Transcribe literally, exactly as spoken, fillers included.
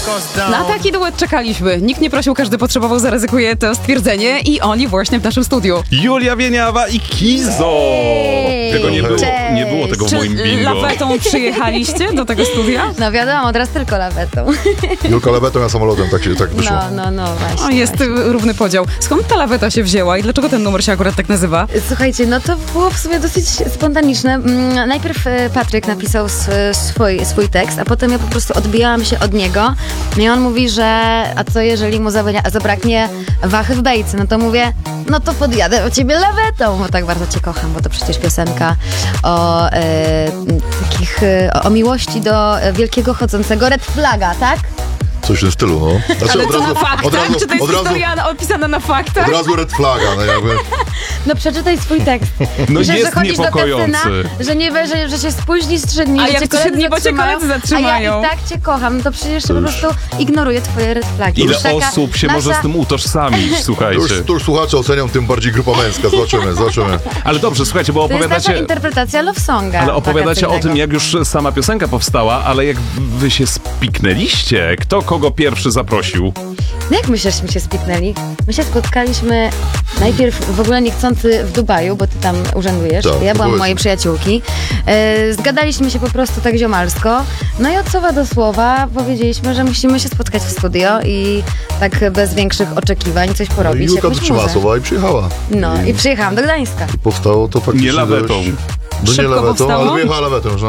Na taki duet czekaliśmy. Nikt nie prosił, każdy potrzebował, zaryzykuje to stwierdzenie i oni właśnie w naszym studiu. Julia Wieniawa i Kizo! Ej, Tego nie było, cześć. nie było tego w Czy moim bingo. lawetą przyjechaliście do tego studia? No wiadomo, teraz tylko lawetą. Julka lawetą, ja samolotem, tak się tak wyszło. No, no, no, właśnie. O, jest właśnie. równy podział. Skąd ta laweta się wzięła i dlaczego ten numer się akurat tak nazywa? Słuchajcie, no to było w sumie dosyć spontaniczne. Mm, Najpierw e, Patryk napisał sw- swój, swój tekst, a potem ja po prostu odbijałam się od niego. No i on mówi, że a co jeżeli mu zabra- zabraknie wachy w bejce? No to mówię, no to podjadę o ciebie lawetą, bo tak bardzo cię kocham, bo to przecież piosenka o e, takich, e, o miłości do wielkiego chodzącego red flaga, tak? Coś w tym stylu, no. Znaczy, Ale od to razu, na faktach? od razu, Czy to jest od razu, historia opisana na faktach? od razu red flaga, no jakby. No przeczytaj swój tekst. No że, jest że chodzisz do niepokojący. kasyna, że nie że, że się spóźnisz trzy dni, A że jak cię trzy koledzy dni, bo cię zatrzymają, koledzy zatrzymają. A ja i tak cię kocham, no to przecież po już- prostu ignoruję twoje red flagi. Ile Już taka osób się nasza... może z tym utożsamić, To już, słuchajcie. to już słuchacze ocenią, tym bardziej grupa męska. Zobaczymy, zobaczymy. Ale dobrze, słuchajcie, bo To jest nasza opowiadacie... interpretacja love songa. Ale opowiadacie o tym, wakacyjnego. jak już sama piosenka powstała, ale jak wy się spiknęliście, kto kogo pierwszy zaprosił? No jak myślisz, my się spiknęli? My się spotkaliśmy najpierw w ogóle niechcący w Dubaju, bo ty tam urzędujesz. Tak, ja to byłam u powiedz. mojej przyjaciółki. E, zgadaliśmy się po prostu tak ziomalsko. No i od słowa do słowa powiedzieliśmy, że musimy się spotkać w studio i tak bez większych oczekiwań coś No i porobić. Julka jakąś dotrzymała muzę. słowa i przyjechała. No i przyjechałam do Gdańska. Powstało to faktycznie Nie lawetą. dość- No nie Szybko lawetą, powstało? ale wyjechała lawetą, że